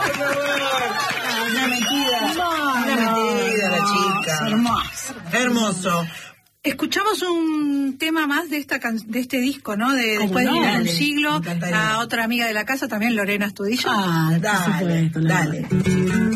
Una metida. Una metida la chica. Hermoso. Hermoso. Escuchamos un tema más de este disco, ¿no? Después de un siglo, a otra amiga de la casa, también Lorena Astudillo. Dale.